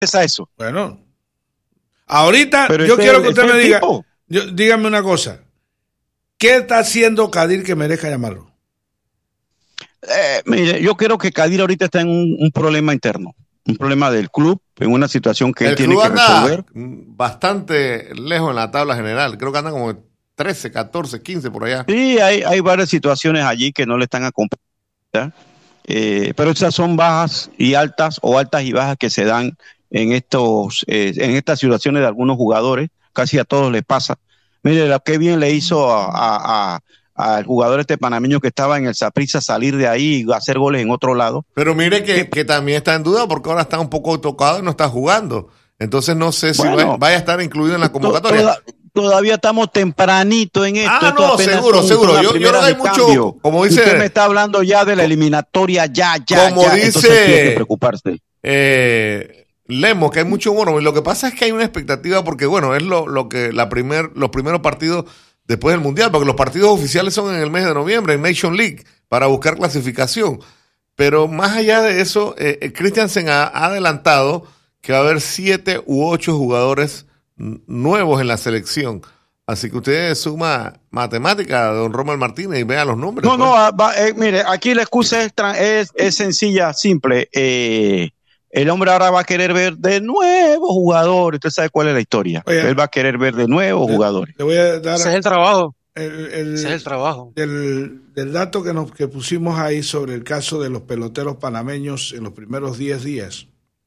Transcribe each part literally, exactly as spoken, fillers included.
a eso. Bueno, ahorita Pero yo este, quiero que este usted me diga, tipo. yo, dígame una cosa. ¿Qué está haciendo Kadir que merezca llamarlo? Eh, mire, yo creo que Kadir ahorita está en un, un problema interno, un problema del club, en una situación que El él tiene club que anda resolver. bastante lejos en la tabla general. Creo que anda como trece, catorce, quince por allá. Sí, hay, hay varias situaciones allí que no le están acompañando, eh, pero esas son bajas y altas o altas y bajas que se dan en estos, eh, en estas situaciones de algunos jugadores. Casi a todos les pasa. Mire, lo que bien le hizo a, a, a al jugador este panameño que estaba en el Saprissa salir de ahí y hacer goles en otro lado. Pero mire que, que también está en duda porque ahora está un poco tocado y no está jugando. Entonces no sé si Bueno, vaya, vaya a estar incluido en la convocatoria. Toda, todavía estamos tempranito en esto. Ah, esto no, apenas seguro, son, seguro. son Yo, yo creo que hay mucho, cambio. como dice... Usted me está hablando ya de la eliminatoria, ya, ya, como ya. dice, Entonces tiene que preocuparse. Eh, Lemos, que hay mucho bueno. Lo que pasa es que hay una expectativa porque, bueno, es lo, lo que la primer, los primeros partidos después del Mundial, porque los partidos oficiales son en el mes de noviembre, en Nation League, para buscar clasificación. Pero más allá de eso, eh, Christiansen ha, ha adelantado que va a haber siete u ocho jugadores nuevos en la selección. Así que usted suma matemática, don Rommel Martínez, y vea los nombres. No, pues. no, va, eh, mire, aquí la excusa es, es, es sencilla, simple. Eh, el hombre ahora va a querer ver de nuevo jugadores. Usted sabe cuál es la historia. Oye, él va a querer ver de nuevo le, jugadores. Le voy a dar Ese es el trabajo. El, el, Ese es el trabajo. Del, del dato que, nos, que pusimos ahí sobre el caso de los peloteros panameños en los primeros diez días,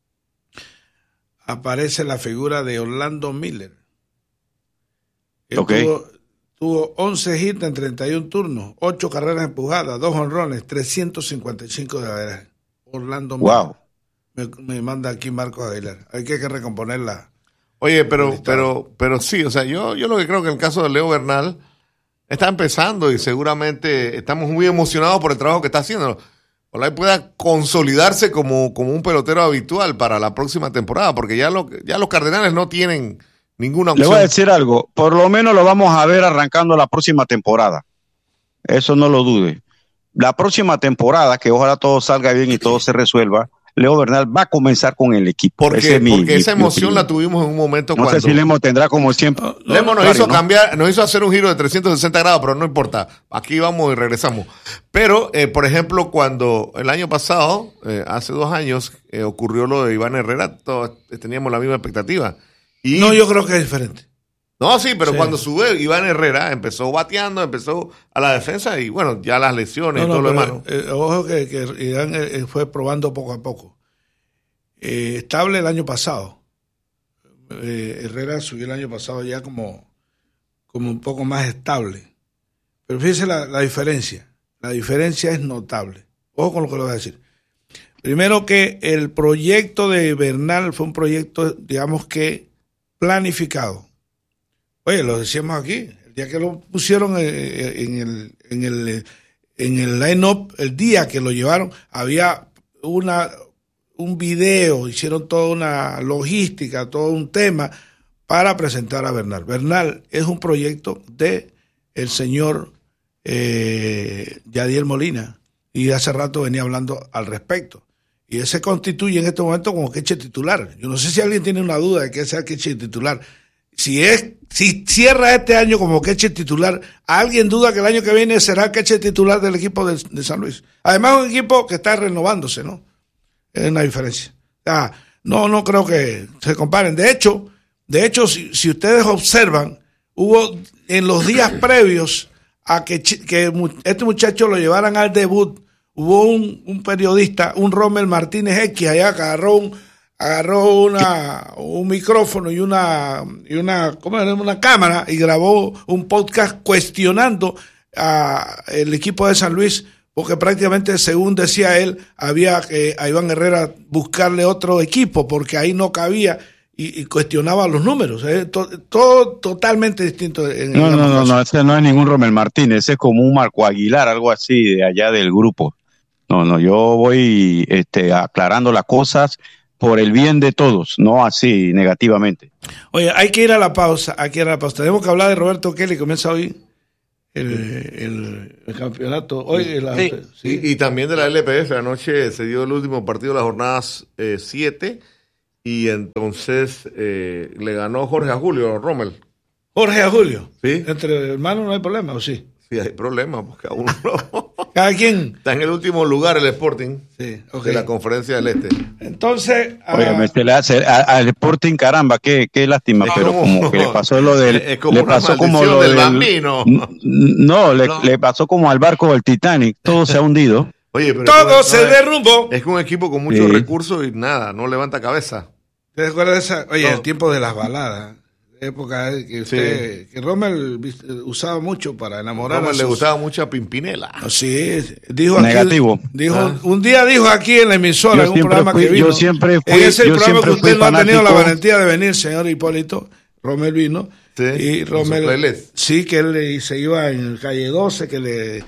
aparece la figura de Orlando Miller. Él okay. tuvo, tuvo once hits en treinta y un turnos, ocho carreras empujadas, dos honrones, trescientos cincuenta y cinco de averaje. Orlando Miller. Wow. Me, me manda aquí Marcos Aguilar. Hay que, que recomponerla. Oye, pero, pero, pero sí, o sea, yo, yo lo que creo que en el caso de Leo Bernal está empezando y seguramente estamos muy emocionados por el trabajo que está haciendo. Ojalá pueda consolidarse como, como un pelotero habitual para la próxima temporada, porque ya, lo, ya los Cardenales no tienen ninguna opción. Le voy a decir algo, por lo menos lo vamos a ver arrancando la próxima temporada. Eso no lo dude. La próxima temporada, que ojalá todo salga bien y todo se resuelva, Leo Bernal va a comenzar con el equipo. ¿Por qué? Mi, porque mi, esa emoción mi la tuvimos en un momento no cuando... No sé si Lemo tendrá como siempre... No, no, Lemo nos hizo ¿no? cambiar, nos hizo hacer un giro de trescientos sesenta grados, pero no importa. Aquí vamos y regresamos. Pero, eh, por ejemplo, cuando el año pasado, eh, hace dos años, eh, ocurrió lo de Iván Herrera, todos teníamos la misma expectativa. Y... No, yo creo que es diferente. No, sí, pero sí. Cuando sube Iván Herrera, empezó bateando, empezó a la defensa y, bueno, ya las lesiones no, y todo no, lo demás. Eh, ojo que, que Iván eh, fue probando poco a poco. Eh, estable el año pasado. Eh, Herrera subió el año pasado ya como, como un poco más estable. Pero fíjese la, la diferencia. La diferencia es notable. Ojo con lo que le voy a decir. Primero que el proyecto de Bernal fue un proyecto, digamos que, planificado. Oye, lo decíamos aquí. El día que lo pusieron en el, en el, en el line-up, el día que lo llevaron, había una... un video, hicieron toda una logística, todo un tema para presentar a Bernal. Bernal es un proyecto de el señor eh, Yadiel Molina y hace rato venía hablando al respecto. Y él se constituye en este momento como queche titular. Yo no sé si alguien tiene una duda de que sea queche titular. Si es, si cierra este año como queche titular, ¿alguien duda que el año que viene será queche titular del equipo de, de San Luis? Además, un equipo que está renovándose, ¿no? Es una diferencia. Ah, no, no creo que se comparen. De hecho, de hecho, si, si ustedes observan, hubo en los días previos a que, que este muchacho lo llevaran al debut, hubo un, un periodista, un Rommel Martínez X, allá que agarró un, agarró una, un micrófono y una, y una, ¿cómo es? Una cámara y grabó un podcast cuestionando a el equipo de San Luis. Porque prácticamente, según decía él, había que a Iván Herrera buscarle otro equipo, porque ahí no cabía y, y cuestionaba los números. ¿eh? Todo, todo totalmente distinto. En no, no, no, no, ese no es ningún Rommel Martínez, ese es como un Marco Aguilar, algo así de allá del grupo. No, no, yo voy este, aclarando las cosas por el bien de todos, no así negativamente. Oye, hay que ir a la pausa, hay que ir a la pausa. Tenemos que hablar de Roberto Kelly, comienza hoy. El, el, el campeonato hoy la, sí. Sí. Y, y también de la L P F. Anoche se dio el último partido de las jornadas siete eh, y entonces eh, le ganó Jorge a Julio, Rommel. Jorge a Julio. Sí. Entre hermanos no hay problema, ¿o sí? Sí, hay problemas, porque a uno no. Cada quien. Está en el último lugar el Sporting sí, okay. de la Conferencia del Este. Entonces. Oye, se le hace al Sporting, caramba, qué, qué lástima, es pero como, como que le pasó lo del. Es como le pasó como lo del, del Bambino. No, le, no, le pasó como al barco del Titanic, todo se ha hundido. Oye, pero todo no, se no, derrumbó. Es que un equipo con muchos sí. recursos y nada, no levanta cabeza. ¿Te acuerdas de esa? Oye, no. el tiempo de las baladas. Época que usted, sí. que Rommel usaba mucho para enamorar. Rommel a sus... le gustaba mucho a Pimpinela. Sí, dijo negativo. Aquí, dijo, ah. Un día dijo aquí en la emisora, yo en un programa fui, que vino. Yo siempre fui, en ese yo programa que usted no ha tenido la fanático. valentía de venir, señor Hipólito. Rommel vino. Sí, y Rommel. Sí, que él se iba en calle doce, que le.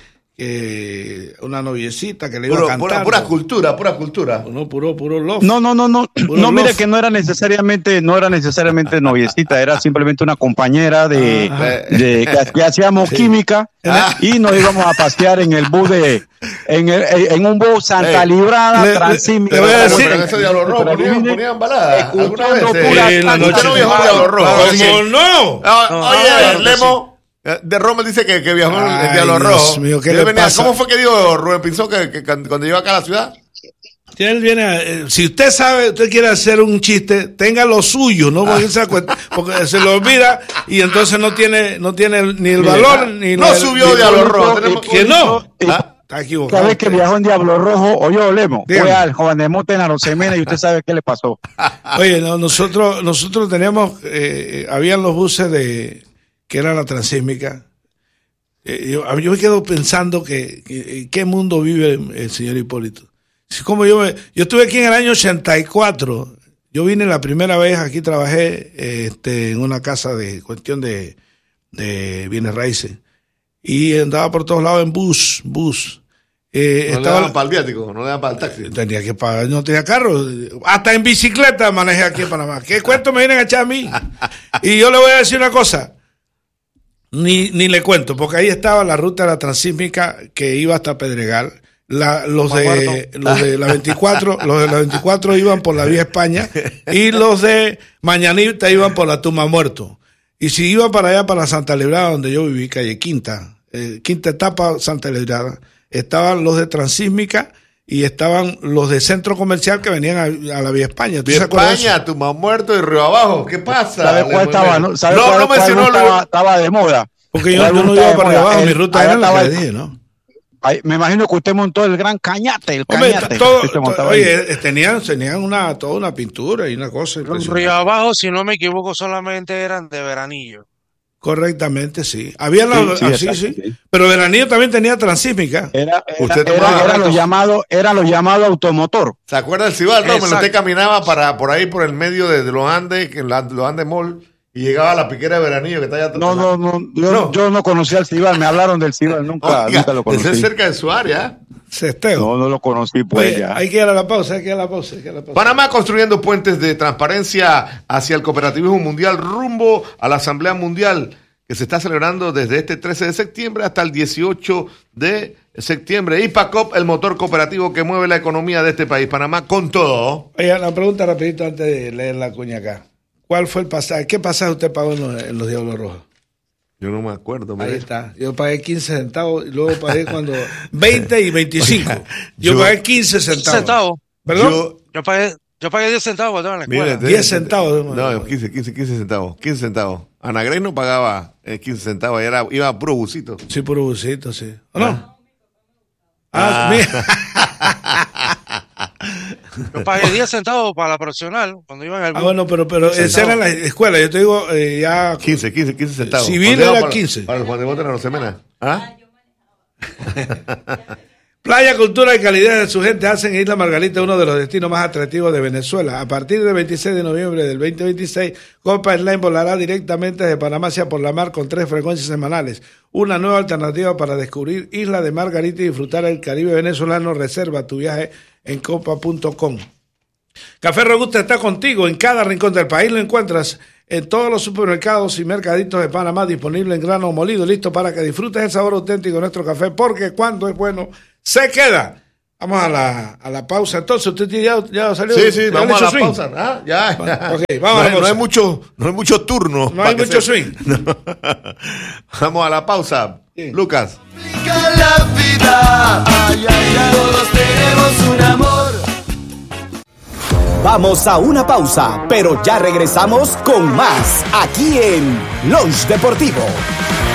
Eh, una noviecita que le iba puro, a cantar. Pura, pura cultura, pura cultura. No, puro, puro love. No, no, no, no. Puro no, mire love. que no era necesariamente, no era necesariamente noviecita, era simplemente una compañera de, de que, que hacíamos sí. química ah. y nos íbamos a pasear en el bus de, en, el, en un bus Santa hey. Librada, le, Transísmica. Le voy a decir, pero en ese Diablo Rojo ponían, ponían baladas. ¿Alguna vez? Sí, la noche no viajó Diablo Rojo. ¿Cómo no? Oye, Lemo. De Rommel dice que, que viajó en el Diablo Rojo. Mío, ¿qué le venía, pasa? ¿Cómo fue que dijo Rubén Pinzón que, que, que cuando llegó acá a la ciudad? Él viene a, eh, si usted sabe, usted quiere hacer un chiste, tenga lo suyo, no porque, se, porque se lo olvida y entonces no tiene, no tiene ni el valor ni no la, subió ni Diablo Rojo. Que no. ¿Ah? Está equivocado. ¿Sabes que viajó en Diablo Rojo? Oye, Lemo, fue al Juan de Mota en Arosemena y usted sabe qué le pasó. Oye, no, nosotros, nosotros teníamos, eh, habían los buses de que era la Transísmica. Eh, yo, yo me quedo pensando que, que en qué mundo vive el, el señor Hipólito. Como yo, me, yo estuve aquí en el año ochenta y cuatro. Yo vine la primera vez aquí, trabajé este, en una casa de cuestión de, de bienes raíces. Y andaba por todos lados en bus, bus. Eh, no estaba, le daban para el viático, no le daban para el taxi. Tenía que pagar, no tenía carro. Hasta en bicicleta manejé aquí en Panamá. ¿Qué cuento me vienen a echar a mí? Y yo le voy a decir una cosa. Ni, ni le cuento, porque ahí estaba la ruta de la Transísmica que iba hasta Pedregal. La, los, de, los de la veinticuatro, los de la veinticuatro iban por la Vía España y los de Mañanita iban por la Tumba Muerto. Y si iban para allá, para Santa Librada, donde yo viví, calle Quinta, eh, Quinta Etapa, Santa Librada, estaban los de Transísmica y estaban los de Centro Comercial que venían a, a la Vía España. Vía España, Tumba Muerto y Río Abajo. ¿Qué pasa? ¿Sabe cuál estaba? No, ¿sabe no, cuál, no mencionó cuál estaba, estaba de moda. Porque yo, yo no iba para Río Abajo, mi ruta era la que dije, ¿no? Ay, me imagino que usted montó el gran cañate, el Hombre, cañate. Todo, todo, oye, tenían, tenían una, toda una pintura y una cosa. Los Río Abajo, si no me equivoco, solamente eran de Veranillo. Correctamente, sí. Había la, sí, ah, sí, sí, sí. sí. Pero Veranillo también tenía Transísmica. Era, era, usted era, era lo llamado, era lo llamado automotor. ¿Se acuerda del Cibal, Rommel? Usted caminaba para, por ahí, por el medio de, de los Andes, que la, los Andes Mall, y llegaba a la piquera de Veranillo que está allá. No, no, no, yo no, yo no conocía al Cibal, me hablaron del Cibal, nunca, Oiga, nunca lo conocí. Es cerca de su área. Cesteo. No, no lo conocí, pues. Oye, ya. hay que ir a la pausa, hay que ir a la pausa, hay que ir a la pausa. Panamá construyendo puentes de transparencia hacia el cooperativismo mundial rumbo a la Asamblea Mundial que se está celebrando desde este trece de septiembre hasta el dieciocho de septiembre. IPACOP, el motor cooperativo que mueve la economía de este país. Panamá con todo. Oye, la pregunta rapidito antes de leer la cuña acá. ¿Cuál fue el pasaje? ¿Qué pasaje usted pagó en los, en los Diablos Rojos? Yo no me acuerdo. Ahí está. Yo pagué quince centavos y luego pagué cuando veinte y veinticinco. Oiga, yo, yo pagué quince centavos. centavos. ¿Perdón? Yo, yo pagué yo pagué diez centavos cuando estaba en la escuela. Mire, diez centavos. No, quince, quince, quince centavos. quince centavos. Ana Grey no pagaba eh, quince centavos, era, iba a puro busito. Sí, puro busito, sí. ¿O no? Ah, ah mira. Yo pagué diez centavos para la profesional cuando iban al bus. Ah, bueno, pero, pero esa era la escuela. Yo te digo, eh, ya. quince, quince, quince centavos. Civil era para, quince. Para el Juan de Mota en la Rosemena. ¿Ah? Playa, cultura y calidad de su gente hacen Isla Margarita uno de los destinos más atractivos de Venezuela. A partir del veintiséis de noviembre del veinte veintiséis, Copa Airlines volará directamente desde Panamá hacia por la mar con tres frecuencias semanales. Una nueva alternativa para descubrir Isla de Margarita y disfrutar el Caribe venezolano. Reserva tu viaje en copa punto com. Café Robusta está contigo en cada rincón del país. Lo encuentras en todos los supermercados y mercaditos de Panamá, disponible en grano molido, listo para que disfrutes el sabor auténtico de nuestro café, porque cuando es bueno, se queda. Vamos a la, a la pausa. Entonces, ¿usted ya, ya salió? Sí, sí, ¿ya vamos a la swing? pausa. Ah, ya, ya. Okay, vamos no, a la hay, no pausa. hay mucho, no hay mucho turno. No hay mucho swing. No. Vamos a la pausa. Sí. Lucas. La vida, ay, ay, ay, todos tenemos un amor. Vamos a una pausa, pero ya regresamos con más aquí en Lunch Deportivo.